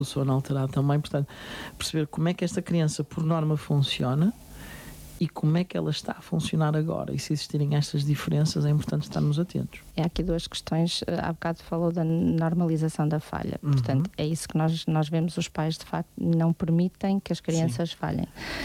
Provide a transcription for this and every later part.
o sono alterado também, portanto, perceber como é que esta criança, por norma, funciona e como é que ela está a funcionar agora. E se existirem estas diferenças, é importante estarmos atentos. Há aqui duas questões. Há bocado falou da normalização da falha. Portanto, é isso que nós vemos. Os pais, de facto, não permitem que as crianças falhem.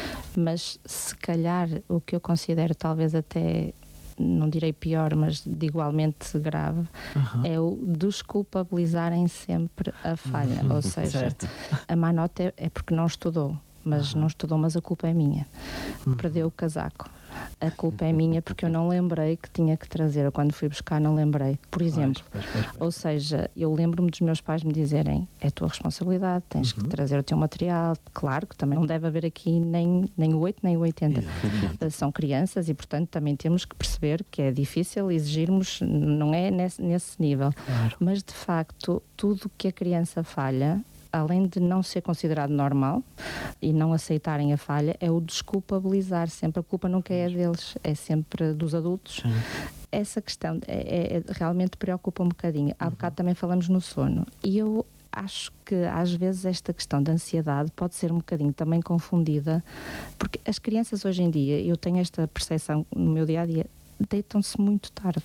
Mas, se calhar, o que eu considero talvez até, não direi pior, mas de igualmente grave, é o desculpabilizarem sempre a falha. Ou seja, a má nota é porque não estudou. Mas não estudou, mas a culpa é minha. Perdeu o casaco. A culpa é minha porque eu não lembrei que tinha que trazer. Eu, quando fui buscar, não lembrei. Por exemplo. Ou seja, eu lembro-me dos meus pais me dizerem: é a tua responsabilidade, tens que trazer o teu material. Claro que também não deve haver aqui nem o 8 nem o 80. São crianças e, portanto, também temos que perceber que é difícil exigirmos, não é nesse nível. Claro. Mas, de facto, tudo que a criança falha, além de não ser considerado normal e não aceitarem a falha, é o desculpabilizar sempre. A culpa nunca é deles, é sempre dos adultos. Essa questão realmente preocupa um bocadinho. Há bocado também falamos no sono. E eu acho que às vezes esta questão da ansiedade pode ser um bocadinho também confundida, porque as crianças hoje em dia, eu tenho esta percepção no meu dia-a-dia, deitam-se muito tarde.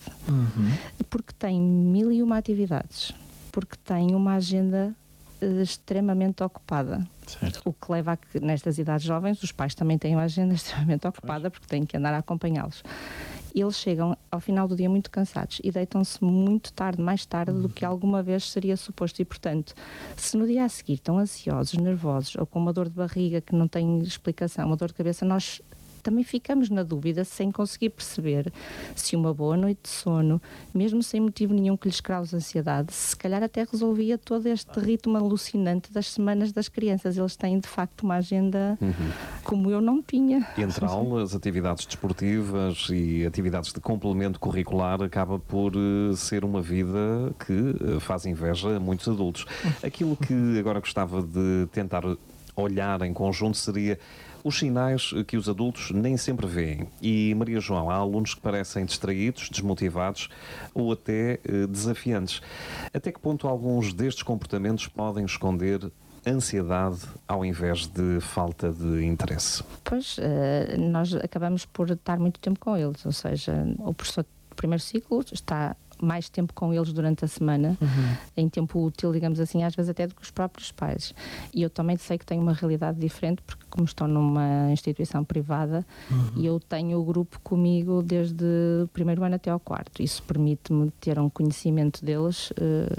Porque têm 1001 atividades, porque têm uma agenda extremamente ocupada. Certo. O que leva a que nestas idades jovens os pais também têm uma agenda extremamente ocupada, porque têm que andar a acompanhá-los. Eles chegam ao final do dia muito cansados e deitam-se muito tarde, mais tarde do que alguma vez seria suposto, e portanto, se no dia a seguir estão ansiosos, nervosos ou com uma dor de barriga que não tem explicação, uma dor de cabeça, nós também ficamos na dúvida, sem conseguir perceber se uma boa noite de sono, mesmo sem motivo nenhum que lhes cause ansiedade, se calhar até resolvia todo este ritmo alucinante das semanas das crianças. Eles têm, de facto, uma agenda como eu não tinha. Entre aulas, atividades desportivas e atividades de complemento curricular, acaba por ser uma vida que faz inveja a muitos adultos. Aquilo que agora gostava de tentar olhar em conjunto seria os sinais que os adultos nem sempre veem. E, Maria João, há alunos que parecem distraídos, desmotivados ou até desafiantes. Até que ponto alguns destes comportamentos podem esconder ansiedade ao invés de falta de interesse? Pois, nós acabamos por estar muito tempo com eles, ou seja, o professor do primeiro ciclo está mais tempo com eles durante a semana, em tempo útil, digamos assim, às vezes até do que os próprios pais. E eu também sei que tenho uma realidade diferente, porque como estou numa instituição privada, e eu tenho o grupo comigo desde o primeiro ano até ao quarto. Isso permite-me ter um conhecimento deles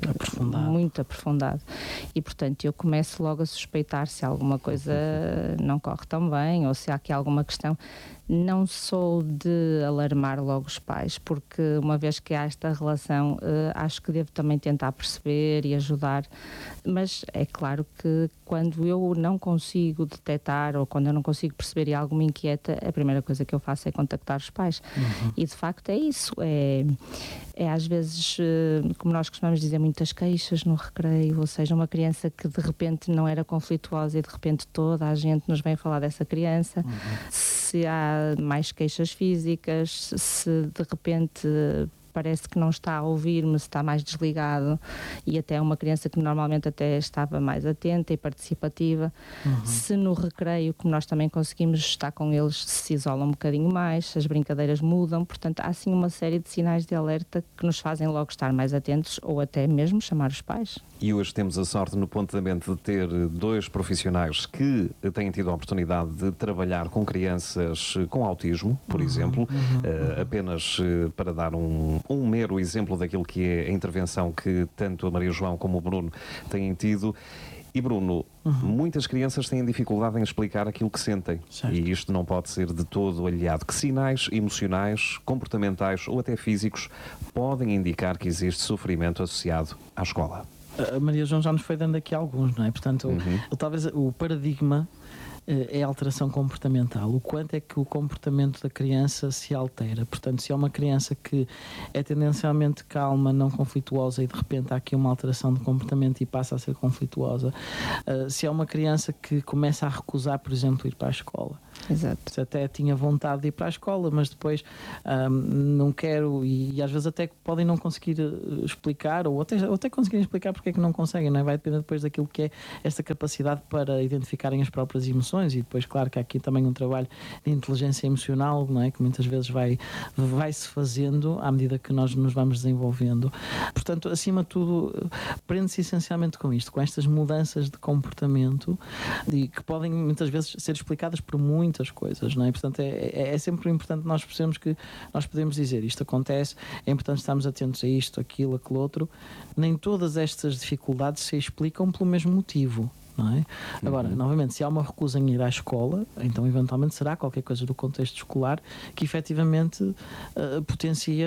muito aprofundado. E, portanto, eu começo logo a suspeitar se alguma coisa não corre tão bem, ou se há aqui alguma questão. Não sou de alarmar logo os pais, porque uma vez que há esta relação, acho que devo também tentar perceber e ajudar, mas é claro que quando eu não consigo detectar ou quando eu não consigo perceber e algo me inquieta, a primeira coisa que eu faço é contactar os pais. E de facto é isso, é às vezes, como nós costumamos dizer, muitas queixas no recreio, ou seja, uma criança que de repente não era conflituosa e de repente toda a gente nos vem falar dessa criança. Se há mais queixas físicas, se de repente parece que não está a ouvir-me, se está mais desligado, e até uma criança que normalmente até estava mais atenta e participativa. Se no recreio, como nós também conseguimos estar com eles, se isolam um bocadinho mais, as brincadeiras mudam, portanto há assim uma série de sinais de alerta que nos fazem logo estar mais atentos ou até mesmo chamar os pais. E hoje temos a sorte no Ponto da Mente de ter dois profissionais que têm tido a oportunidade de trabalhar com crianças com autismo, por exemplo, apenas para dar um mero exemplo daquilo que é a intervenção que tanto a Maria João como o Bruno têm tido. E Bruno, muitas crianças têm dificuldade em explicar aquilo que sentem. Certo. E isto não pode ser de todo aliado. Que sinais emocionais, comportamentais ou até físicos podem indicar que existe sofrimento associado à escola? A Maria João já nos foi dando aqui alguns, não é? Portanto, talvez o paradigma é a alteração comportamental. O quanto é que o comportamento da criança se altera. Portanto, se é uma criança que é tendencialmente calma, não conflituosa, e de repente há aqui uma alteração de comportamento e passa a ser conflituosa. Se é uma criança que começa a recusar, por exemplo, ir para a escola. Exato. Se até tinha vontade de ir para a escola, mas depois não quero, e às vezes até podem não conseguir explicar, ou até conseguirem explicar porque é que não conseguem, não é? Vai depender depois daquilo que é esta capacidade para identificarem as próprias emoções, e depois, claro, que há aqui também um trabalho de inteligência emocional, não é? Que muitas vezes vai-se fazendo à medida que nós nos vamos desenvolvendo. Portanto, acima de tudo, prende-se essencialmente com isto, com estas mudanças de comportamento, e que podem muitas vezes ser explicadas por muitas coisas, não é? Portanto, é sempre importante nós percebermos que nós podemos dizer isto acontece, é importante estarmos atentos a isto, aquilo, aquele outro. Nem todas estas dificuldades se explicam pelo mesmo motivo. Não é? Agora, novamente, se há uma recusa em ir à escola, então eventualmente será qualquer coisa do contexto escolar que efetivamente potencia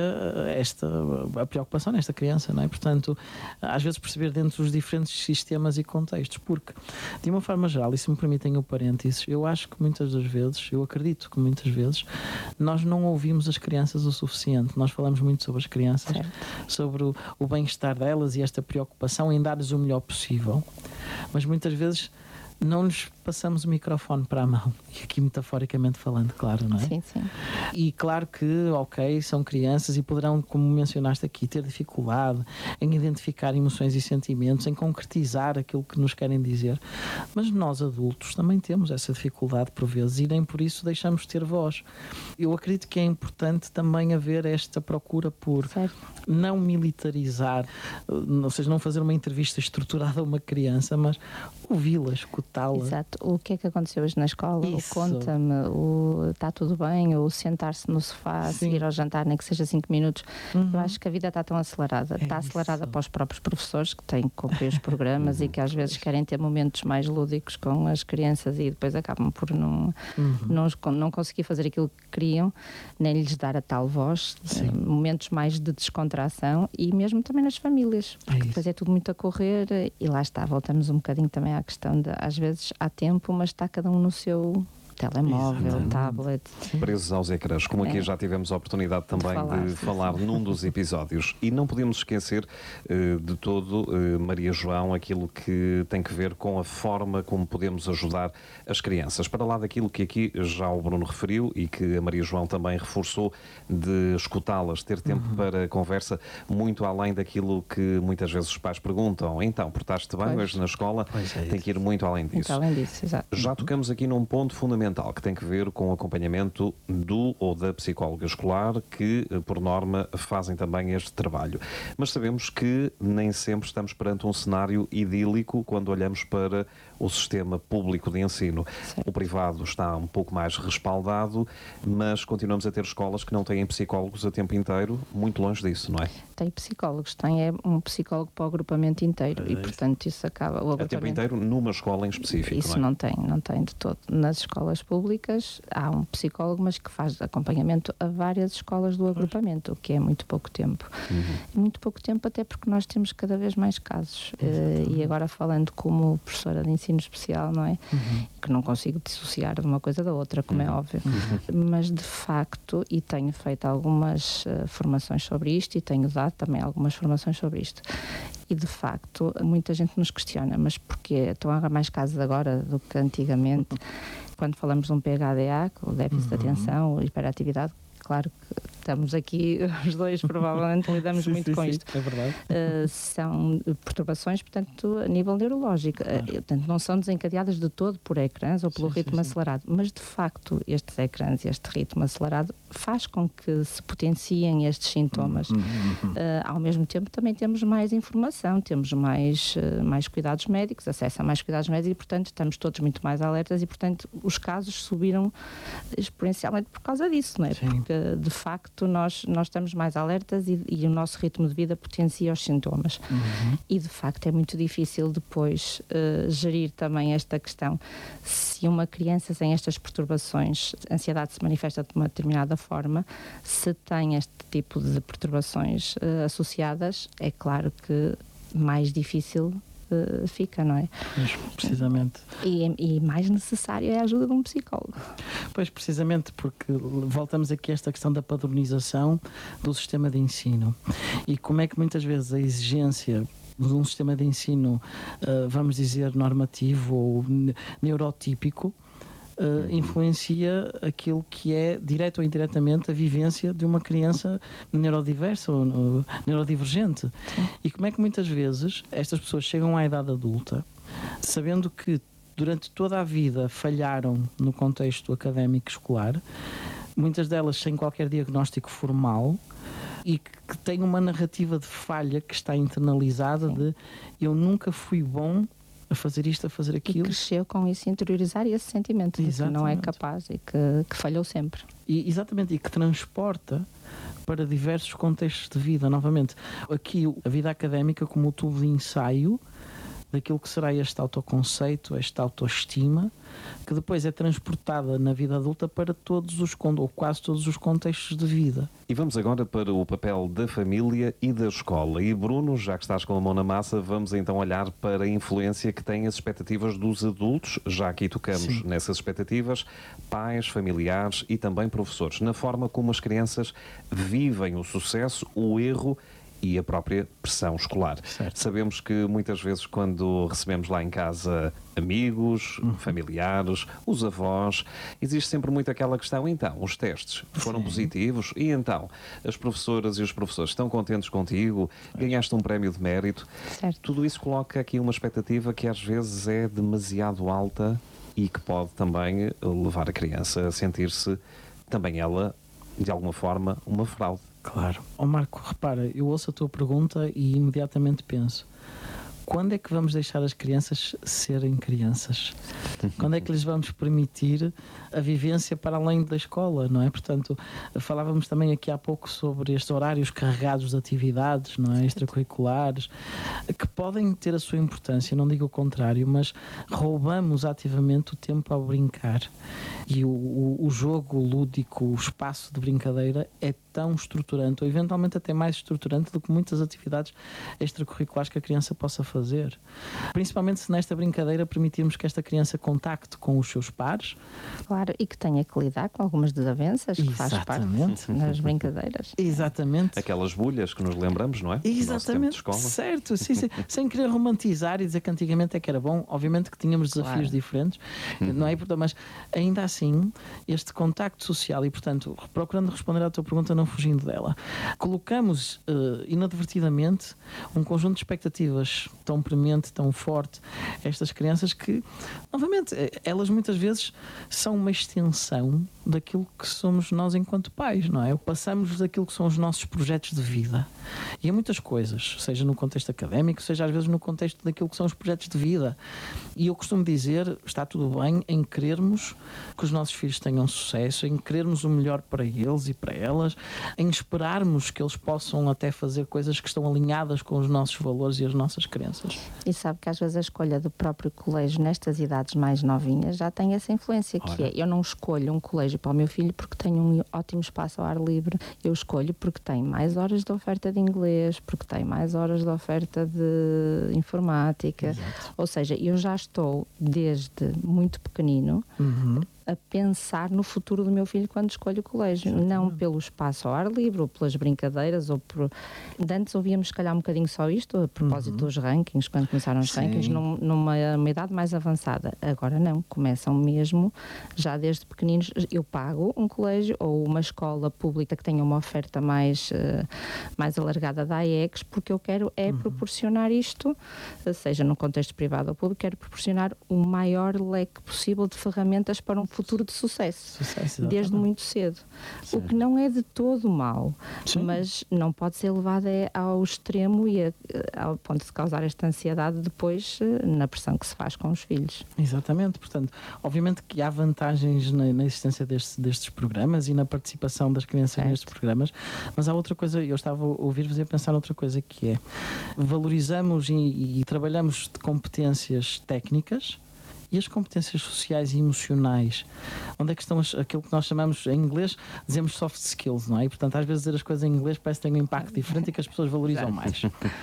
a preocupação nesta criança, não é? Portanto, às vezes perceber dentro dos diferentes sistemas e contextos, porque, de uma forma geral, e se me permitem o parênteses, eu acho que muitas das vezes, eu acredito que muitas vezes, nós não ouvimos as crianças o suficiente. Nós falamos muito sobre as crianças, certo, sobre o bem-estar delas e esta preocupação em dar-lhes o melhor possível, mas muitas vezes não lhes passamos o microfone para a mão, e aqui metaforicamente falando, claro, não é? Sim, sim. E claro que, ok, são crianças e poderão, como mencionaste aqui, ter dificuldade em identificar emoções e sentimentos, em concretizar aquilo que nos querem dizer, mas nós adultos também temos essa dificuldade por vezes e nem por isso deixamos de ter voz. Eu acredito que é importante também haver esta procura por, certo, não militarizar, ou seja, não fazer uma entrevista estruturada a uma criança, mas ouvi-la, escutá-la. Exato. O que é que aconteceu hoje na escola? Isso. Conta-me, está tudo bem? Ou sentar-se no sofá, seguir ao jantar, nem que seja 5 minutos. Eu acho que a vida está tão acelerada. Está acelerada para os próprios professores, que têm que cumprir os programas e que às vezes querem ter momentos mais lúdicos com as crianças e depois acabam por não conseguir fazer aquilo que queriam, nem lhes dar a tal voz. Momentos mais de descontração, e mesmo também nas famílias, porque depois é tudo muito a correr, e lá está, voltamos um bocadinho também à questão de, às vezes há tempo, mas está cada um no seu telemóvel, tablet. Presos aos ecrãs, como aqui já tivemos a oportunidade também de falar num dos episódios. E não podemos esquecer de todo, Maria João, aquilo que tem que ver com a forma como podemos ajudar as crianças. Para lá daquilo que aqui já o Bruno referiu e que a Maria João também reforçou, de escutá-las, ter tempo para conversa, muito além daquilo que muitas vezes os pais perguntam. Então, portaste bem hoje na escola? Tem que ir muito além disso. Muito além disso, exato. Já tocamos aqui num ponto fundamental, que tem que ver com o acompanhamento do ou da psicóloga escolar, que, por norma, fazem também este trabalho. Mas sabemos que nem sempre estamos perante um cenário idílico quando olhamos para o sistema público de ensino. Certo. O privado está um pouco mais respaldado, mas continuamos a ter escolas que não têm psicólogos a tempo inteiro, muito longe disso, não é? Tem psicólogos, tem um psicólogo para o agrupamento inteiro e, portanto, isso acaba... A tempo inteiro numa escola em específico, isso não é? Não tem de todo. Nas escolas públicas há um psicólogo, mas que faz acompanhamento a várias escolas do agrupamento, o que é muito pouco tempo. Muito pouco tempo, até porque nós temos cada vez mais casos. E agora falando como professora de ensino especial, não é? Que não consigo dissociar de uma coisa da outra, como é óbvio. Mas, de facto, e tenho feito algumas formações sobre isto e tenho dado também algumas formações sobre isto. E, de facto, muita gente nos questiona, mas porquê? Estão a mais casos agora do que antigamente? Quando falamos de um PHDA, o déficit de atenção, hiperatividade, claro que estamos aqui, os dois provavelmente lidamos muito com isto. É verdade. São perturbações, portanto, a nível neurológico. Portanto, não são desencadeadas de todo por ecrãs ou pelo ritmo acelerado, mas de facto estes ecrãs e este ritmo acelerado faz com que se potenciem estes sintomas. Ao mesmo tempo também temos mais informação, temos mais cuidados médicos, acesso a mais cuidados médicos e, portanto, estamos todos muito mais alertas e, portanto, os casos subiram exponencialmente por causa disso, não é? Sim. Porque, de facto, nós estamos mais alertas e o nosso ritmo de vida potencia os sintomas. E, de facto, é muito difícil depois gerir também esta questão. Se uma criança tem estas perturbações, a ansiedade se manifesta de uma determinada forma, se tem este tipo de perturbações associadas, é claro que mais difícil fica, não é? Mas, precisamente. E mais necessária é a ajuda de um psicólogo. Pois, precisamente, porque voltamos aqui a esta questão da padronização do sistema de ensino. E como é que muitas vezes a exigência de um sistema de ensino, vamos dizer, normativo ou neurotípico, influencia aquilo que é, direto ou indiretamente, a vivência de uma criança neurodiversa ou neurodivergente. Sim. E como é que muitas vezes estas pessoas chegam à idade adulta sabendo que durante toda a vida falharam no contexto académico escolar, muitas delas sem qualquer diagnóstico formal, e que têm uma narrativa de falha que está internalizada. Sim. De eu nunca fui bom a fazer isto, a fazer aquilo. E cresceu com isso, interiorizar esse sentimento de que não é capaz e que falhou sempre. Exatamente, e que transporta para diversos contextos de vida. Novamente, aqui a vida académica como o tubo de ensaio daquilo que será este autoconceito, esta autoestima, que depois é transportada na vida adulta para todos os, ou quase todos os contextos de vida. E vamos agora para o papel da família e da escola. E Bruno, já que estás com a mão na massa, vamos então olhar para a influência que têm as expectativas dos adultos, já aqui tocamos Sim. nessas expectativas, pais, familiares e também professores, na forma como as crianças vivem o sucesso, o erro e a própria pressão escolar. Certo. Sabemos que muitas vezes quando recebemos lá em casa amigos, familiares, os avós, existe sempre muito aquela questão, então, os testes foram Sim. positivos e então, as professoras e os professores estão contentes contigo, ganhaste um prémio de mérito. Certo. Tudo isso coloca aqui uma expectativa que às vezes é demasiado alta e que pode também levar a criança a sentir-se, também ela, de alguma forma, uma fraude. Claro. Marco, repara, eu ouço a tua pergunta e imediatamente penso: quando é que vamos deixar as crianças serem crianças? Quando é que lhes vamos permitir a vivência para além da escola, não é? Portanto, falávamos também aqui há pouco sobre estes horários carregados de atividades, não é? Extracurriculares, que podem ter a sua importância, não digo o contrário, mas roubamos ativamente o tempo ao brincar. E o jogo lúdico, o espaço de brincadeira é tão estruturante, ou eventualmente até mais estruturante do que muitas atividades extracurriculares que a criança possa fazer. Principalmente se nesta brincadeira permitirmos que esta criança contacte com os seus pares. Claro, e que tenha que lidar com algumas desavenças que faz parte nas brincadeiras. Exatamente. Aquelas bolhas que nos lembramos, não é? Exatamente, certo. Sim, sim. Sem querer romantizar e dizer que antigamente é que era bom, obviamente que tínhamos desafios diferentes, não é? Mas ainda assim, este contacto social e, portanto, procurando responder à tua pergunta, não fugindo dela, colocamos inadvertidamente um conjunto de expectativas tão premente, tão forte a estas crianças que, novamente, elas muitas vezes são uma extensão daquilo que somos nós enquanto pais, não é? Passamos daquilo que são os nossos projetos de vida. E há muitas coisas, seja no contexto académico, seja às vezes no contexto daquilo que são os projetos de vida. E eu costumo dizer, está tudo bem em querermos que os nossos filhos tenham sucesso, em querermos o melhor para eles e para elas, em esperarmos que eles possam até fazer coisas que estão alinhadas com os nossos valores e as nossas crenças. E sabe que às vezes a escolha do próprio colégio nestas idades mais novinhas já tem essa influência, que é, eu não escolho um colégio para o meu filho porque tem um ótimo espaço ao ar livre, eu escolho porque tem mais horas de oferta de inglês, porque tem mais horas de oferta de informática. Exato. Ou seja, eu já estou desde muito pequenino a pensar no futuro do meu filho quando escolho o colégio. Exatamente. Não pelo espaço ao ar livre ou pelas brincadeiras ou por... Antes ouvíamos se calhar um bocadinho só isto a propósito dos rankings, quando começaram os rankings numa idade mais avançada. Agora não, começam mesmo já desde pequeninos. Eu pago um colégio ou uma escola pública que tenha uma oferta mais alargada da AEX, porque eu quero proporcionar isto, seja no contexto privado ou público, quero proporcionar o maior leque possível de ferramentas para um futuro de sucesso desde muito cedo. Certo. O que não é de todo mau, mas não pode ser levado ao extremo e ao ponto de causar esta ansiedade depois na pressão que se faz com os filhos. Exatamente, portanto, obviamente que há vantagens na existência destes programas e na participação das crianças nestes programas, mas há outra coisa, eu estava a ouvir-vos e a pensar noutra coisa, que é, valorizamos e trabalhamos de competências técnicas E as competências sociais e emocionais? Onde é que estão aquilo que nós chamamos, em inglês, dizemos soft skills, não é? E, portanto, às vezes dizer as coisas em inglês parece que tem um impacto diferente e que as pessoas valorizam mais.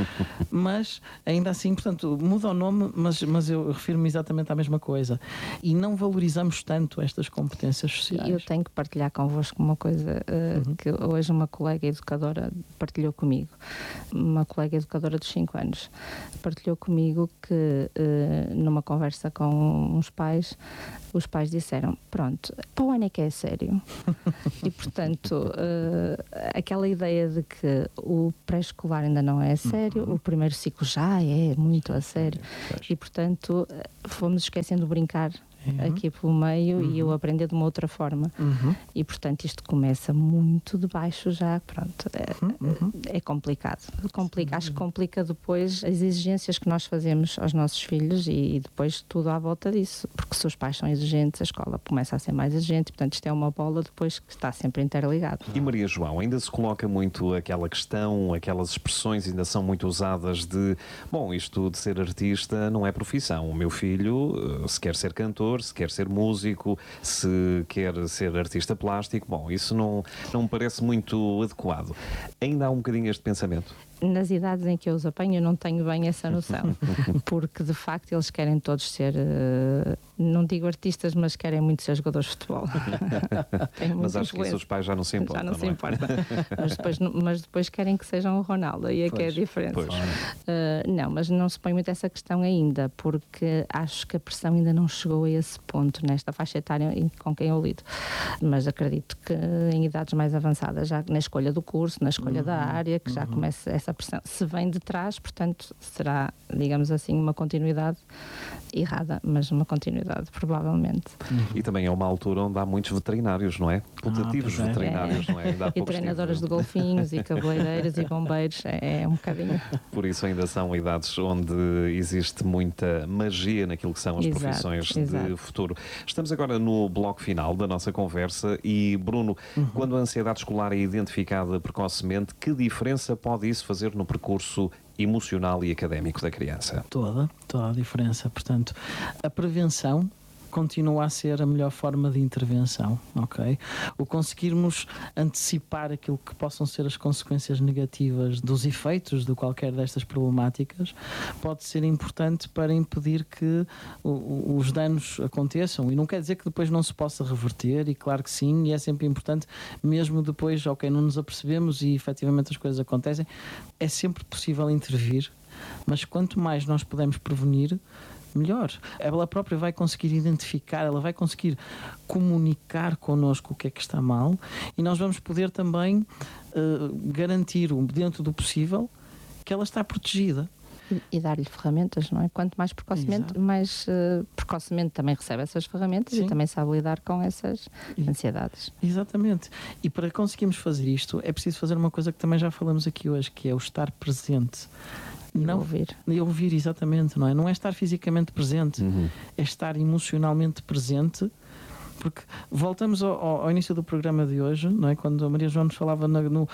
Mas, ainda assim, portanto, muda o nome, mas eu refiro-me exatamente à mesma coisa. E não valorizamos tanto estas competências sociais. Eu tenho que partilhar convosco uma coisa que hoje uma colega educadora partilhou comigo. Uma colega educadora dos 5 anos partilhou comigo que numa conversa com uns pais, os pais disseram, pronto, para o ano é que é sério. E portanto, aquela ideia de que o pré-escolar ainda não é sério, o primeiro ciclo já é muito a sério. E portanto, fomos esquecendo de brincar aqui pelo meio e eu aprender de uma outra forma. E portanto isto começa muito de baixo já, pronto, é complicado. Acho que complica depois as exigências que nós fazemos aos nossos filhos e depois tudo à volta disso, porque se os pais são exigentes, a escola começa a ser mais exigente, portanto isto é uma bola depois que está sempre interligado. E Maria João, ainda se coloca muito aquela questão, aquelas expressões ainda são muito usadas de, bom, isto de ser artista não é profissão, o meu filho, se quer ser cantor, se quer ser músico, se quer ser artista plástico, bom, isso não me parece muito adequado. Ainda há um bocadinho este pensamento? Nas idades em que eu os apanho, eu não tenho bem essa noção, porque de facto eles querem todos ser, não digo artistas, mas querem muito ser jogadores de futebol. Mas acho que isso os pais já não se importam. Já não se importam. Mas depois querem que sejam o Ronaldo, aí é que é a diferença. Não, mas não se põe muito essa questão ainda, porque acho que a pressão ainda não chegou a esse ponto nesta faixa etária com quem eu lido. Mas acredito que em idades mais avançadas, já na escolha do curso, na escolha da área, que já começa essa pressão. Se vem de trás, portanto, será, digamos assim, uma continuidade errada, mas uma continuidade, provavelmente. E também é uma altura onde há muitos veterinários, não é? Putativos veterinários, não é? E treinadoras de golfinhos, e cabeleireiros, e bombeiros, é um bocadinho. Por isso ainda são idades onde existe muita magia naquilo que são as profissões de futuro. Estamos agora no bloco final da nossa conversa e, Bruno, quando a ansiedade escolar é identificada precocemente, que diferença pode isso fazer no percurso emocional e académico da criança? Toda a diferença. Portanto, a prevenção continua a ser a melhor forma de intervenção, ok? O conseguirmos antecipar aquilo que possam ser as consequências negativas dos efeitos de qualquer destas problemáticas pode ser importante para impedir que os danos aconteçam, e não quer dizer que depois não se possa reverter, e claro que sim, e é sempre importante, mesmo depois, ok, não nos apercebemos e efetivamente as coisas acontecem, é sempre possível intervir, mas quanto mais nós pudermos prevenir, melhor. Ela própria vai conseguir identificar, ela vai conseguir comunicar connosco o que é que está mal, e nós vamos poder também garantir, dentro do possível, que ela está protegida. E dar-lhe ferramentas, não é? Quanto mais precocemente, mais precocemente também recebe essas ferramentas. Sim. E também sabe lidar com essas ansiedades. Exatamente. E para conseguirmos fazer isto, é preciso fazer uma coisa que também já falamos aqui hoje, que é o estar presente. Não ouvir. Ouvir, exatamente, não é? Não é estar fisicamente presente, é estar emocionalmente presente, porque voltamos ao início do programa de hoje, não é? Quando a Maria João nos falava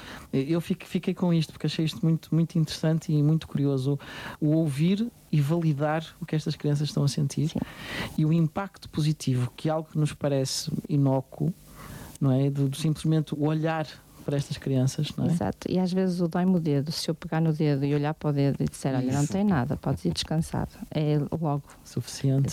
eu fiquei com isto, porque achei isto muito, muito interessante e muito curioso, o ouvir e validar o que estas crianças estão a sentir. Sim. E o impacto positivo, que é algo que nos parece inócuo, não é? Do simplesmente o olhar para estas crianças, não é? Exato, e às vezes o dói-me o dedo, se eu pegar no dedo e olhar para o dedo e disser, olha, não tem nada, podes ir descansado, é logo suficiente.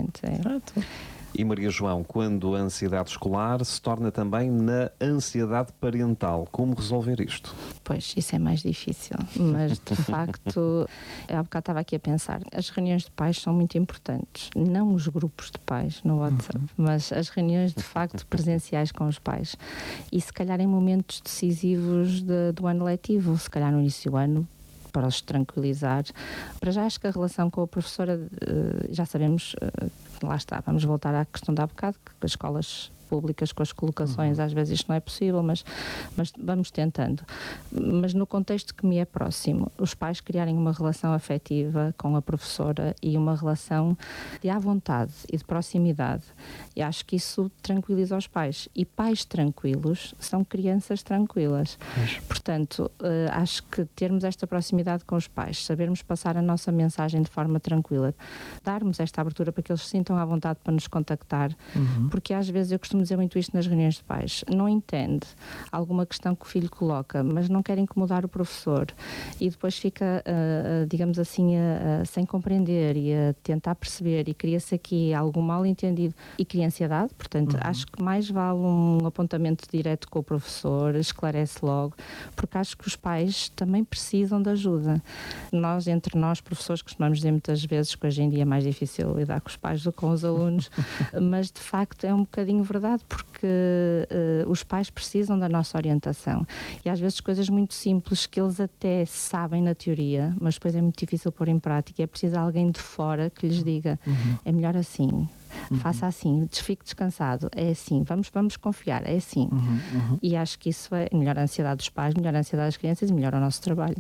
Exato. E Maria João, quando a ansiedade escolar se torna também na ansiedade parental, como resolver isto? Pois, isso é mais difícil, mas de facto, há bocado estava aqui a pensar, as reuniões de pais são muito importantes, não os grupos de pais no WhatsApp, mas as reuniões de facto presenciais com os pais, e se calhar em momentos decisivos do ano letivo, se calhar no início do ano, para os tranquilizar. Para já acho que a relação com a professora, já sabemos, lá está, vamos voltar à questão de há bocado, que as escolas públicas, com as colocações, às vezes isto não é possível, mas vamos tentando. Mas no contexto que me é próximo, os pais criarem uma relação afetiva com a professora e uma relação de à vontade e de proximidade. E acho que isso tranquiliza os pais. E pais tranquilos são crianças tranquilas. Portanto, acho que termos esta proximidade com os pais, sabermos passar a nossa mensagem de forma tranquila, darmos esta abertura para que eles se sintam à vontade para nos contactar, porque às vezes eu costumo dizer muito isto nas reuniões de pais, não entende alguma questão que o filho coloca, mas não quer incomodar o professor e depois fica, digamos assim, sem compreender e a tentar perceber e cria-se aqui algum mal-entendido e cria ansiedade, portanto acho que mais vale um apontamento direto com o professor, esclarece logo, porque acho que os pais também precisam de ajuda. Nós, entre nós, professores, costumamos dizer muitas vezes que hoje em dia é mais difícil lidar com os pais do que com os alunos, mas de facto é um bocadinho verdade, porque os pais precisam da nossa orientação e às vezes coisas muito simples que eles até sabem na teoria, mas depois é muito difícil pôr em prática, é preciso alguém de fora que lhes diga, é melhor assim, faça assim, fique descansado, é assim, vamos confiar, é assim. E acho que isso melhora a ansiedade dos pais, melhora a ansiedade das crianças e melhora o nosso trabalho.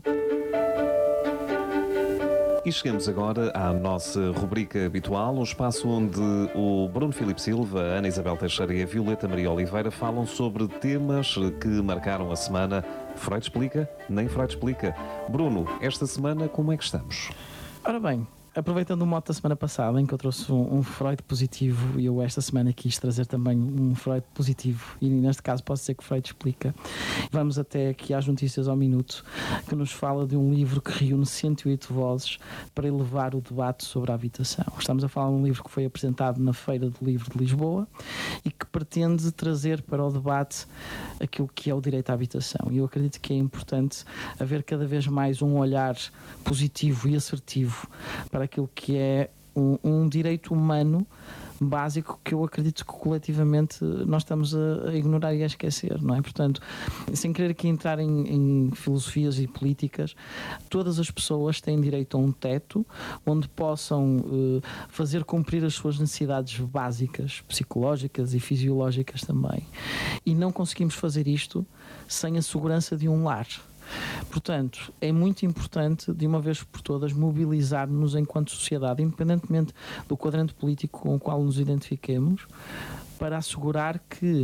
E chegamos agora à nossa rubrica habitual, um espaço onde o Bruno Filipe Silva, a Ana Isabel Teixeira e a Violeta Maria Oliveira falam sobre temas que marcaram a semana. Freud explica? Nem Freud explica. Bruno, esta semana como é que estamos? Ora bem, aproveitando o mote da semana passada, em que eu trouxe um Freud positivo, e eu esta semana quis trazer também um Freud positivo, e neste caso posso dizer que Freud explica. Vamos até aqui às notícias ao minuto, que nos fala de um livro que reúne 108 vozes para elevar o debate sobre a habitação. Estamos a falar de um livro que foi apresentado na Feira do Livro de Lisboa e que pretende trazer para o debate aquilo que é o direito à habitação. E eu acredito que é importante haver cada vez mais um olhar positivo e assertivo para aquilo que é um direito humano básico que eu acredito que coletivamente nós estamos a ignorar e a esquecer, não é? Portanto, sem querer aqui entrar em filosofias e políticas, todas as pessoas têm direito a um teto onde possam fazer cumprir as suas necessidades básicas, psicológicas e fisiológicas também. E não conseguimos fazer isto sem a segurança de um lar. Portanto, é muito importante, de uma vez por todas, mobilizar-nos enquanto sociedade, independentemente do quadrante político com o qual nos identifiquemos, para assegurar que,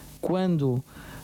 quando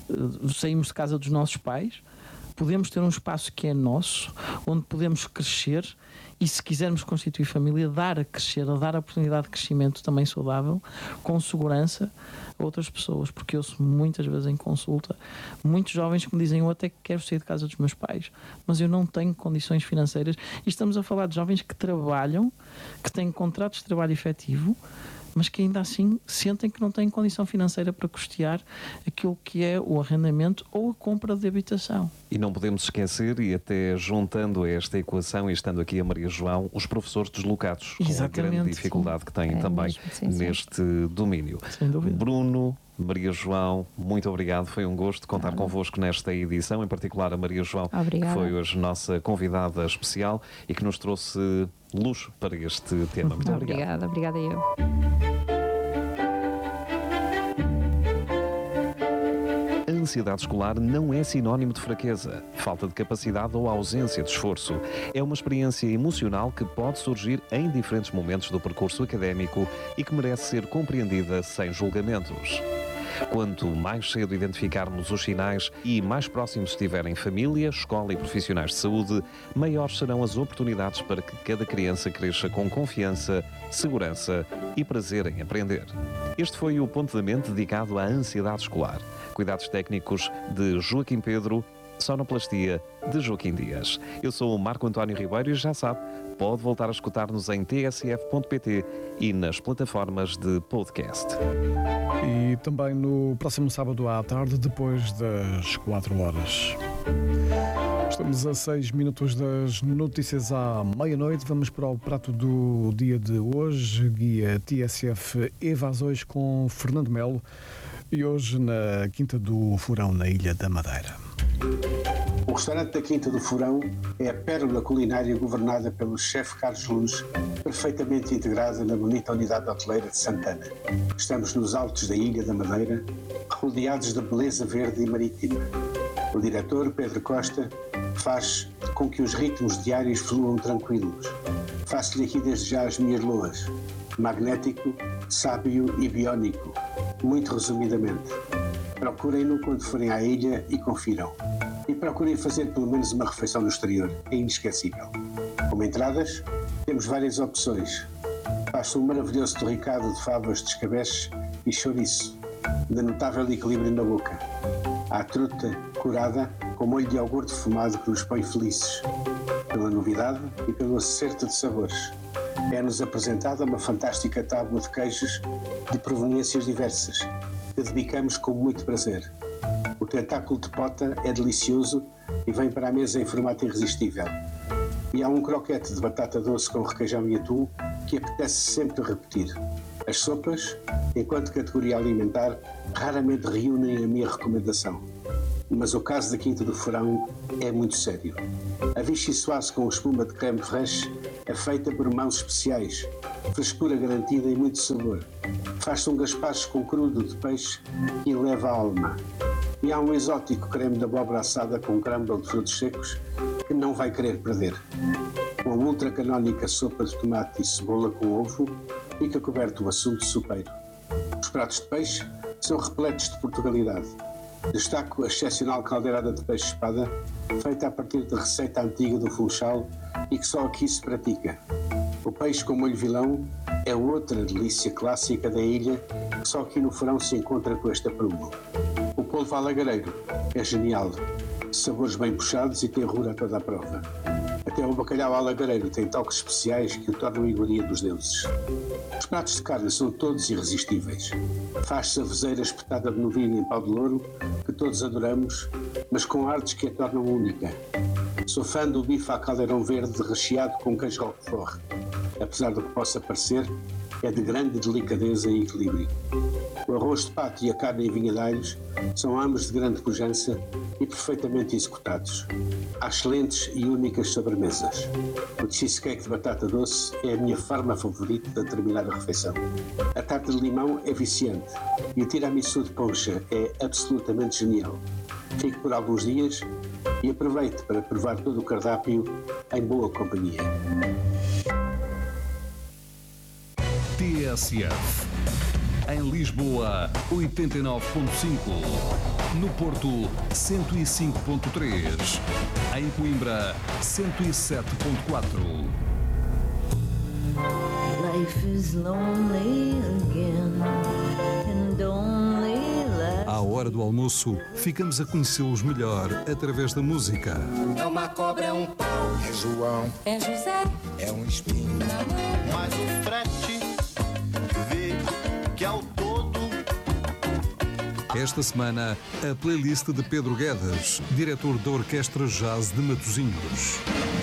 saímos de casa dos nossos pais, podemos ter um espaço que é nosso, onde podemos crescer e, se quisermos constituir família, dar a crescer, a dar a oportunidade de crescimento também saudável, com segurança a outras pessoas, porque eu sou muitas vezes em consulta muitos jovens que me dizem, eu até quero sair de casa dos meus pais, mas eu não tenho condições financeiras, e estamos a falar de jovens que trabalham, que têm contratos de trabalho efetivo, mas que ainda assim sentem que não têm condição financeira para custear aquilo que é o arrendamento ou a compra de habitação. E não podemos esquecer, e até juntando a esta equação e estando aqui a Maria João, os professores deslocados, com a grande dificuldade que têm também neste domínio. Sem dúvida. Bruno, Maria João, muito obrigado. Foi um gosto contar convosco nesta edição, em particular a Maria João, Obrigada. que foi hoje nossa convidada especial e que nos trouxe luz para este tema. Muito obrigado. Obrigada eu. A ansiedade escolar não é sinónimo de fraqueza, falta de capacidade ou ausência de esforço. É uma experiência emocional que pode surgir em diferentes momentos do percurso académico e que merece ser compreendida sem julgamentos. Quanto mais cedo identificarmos os sinais e mais próximos estiverem família, escola e profissionais de saúde, maiores serão as oportunidades para que cada criança cresça com confiança, segurança e prazer em aprender. Este foi o Ponto da Mente dedicado à ansiedade escolar. Cuidados técnicos de Joaquim Pedro, sonoplastia de Joaquim Dias. Eu sou o Marco António Ribeiro e já sabe, pode voltar a escutar-nos em tsf.pt e nas plataformas de podcast. E também no próximo sábado à tarde, depois das 4 horas. Estamos a 6 minutos das notícias à meia-noite. Vamos para o prato do dia de hoje. Guia TSF Evasões com Fernando Melo. E hoje na Quinta do Furão, na Ilha da Madeira. O restaurante da Quinta do Furão é a pérola culinária governada pelo chefe Carlos Luz, perfeitamente integrada na bonita unidade hoteleira de Santana. Estamos nos altos da Ilha da Madeira, rodeados de beleza verde e marítima. O diretor, Pedro Costa, faz com que os ritmos diários fluam tranquilos. Faço-lhe aqui desde já as minhas loas. Magnético, sábio e biónico. Muito resumidamente. Procurem-no quando forem à ilha e confiram. E procurem fazer pelo menos uma refeição no exterior. É inesquecível. Como entradas, temos várias opções. Faço um maravilhoso torricado de favas de escabeche e chouriço, de notável equilíbrio na boca. Há truta curada com molho de iogurte defumado que nos põe felizes, pela novidade e pelo acerto de sabores. É-nos apresentada uma fantástica tábua de queijos de proveniências diversas, que debicamos com muito prazer. O tentáculo de pota é delicioso e vem para a mesa em formato irresistível. E há um croquete de batata doce com requeijão e atum que apetece sempre repetir. As sopas, enquanto categoria alimentar, raramente reúnem a minha recomendação. Mas o caso da Quinta do Furão é muito sério. A vichy soise com espuma de creme fraiche é feita por mãos especiais, frescura garantida e muito sabor. Faz-se um gaspacho com crudo de peixe que eleva a alma. E há um exótico creme de abóbora assada com crumble de frutos secos que não vai querer perder. Com a ultracanónica sopa de tomate e cebola com ovo, fica coberto o assunto sopeiro. Os pratos de peixe são repletos de Portugalidade. Destaco a excepcional caldeirada de peixe-espada, feita a partir de receita antiga do Funchal e que só aqui se pratica. O peixe com molho vilão é outra delícia clássica da ilha, que só aqui no Furão se encontra com este aprumo. O polvo alagareiro é genial, sabores bem puxados e terror a toda a prova. Até o bacalhau alagareiro tem toques especiais que o tornam iguaria dos deuses. Os pratos de carne são todos irresistíveis. Faz-se a vezeira espetada de novilho em pau de louro, que todos adoramos, mas com artes que a tornam única. Sou fã do bife à caldeirão verde recheado com queijo roquefort. Apesar do que possa parecer, é de grande delicadeza e equilíbrio. O arroz de pato e a carne em vinha de alhos são ambos de grande pujança e perfeitamente executados. Há excelentes e únicas sobremesas. O cheesecake de batata doce é a minha forma favorita de terminar a refeição. A tarta de limão é viciante e o tiramisu de poncha é absolutamente genial. Fique por alguns dias e aproveite para provar todo o cardápio em boa companhia. TSF. Em Lisboa, 89.5. No Porto, 105.3. Em Coimbra, 107.4. Life is lonely again, and only last... À hora do almoço, ficamos a conhecê-los melhor através da música. É uma cobra, é um pau. É João. É José. É um espinho. Mas o frete vê que ao todo... Esta semana, a playlist de Pedro Guedes, diretor da Orquestra Jazz de Matosinhos.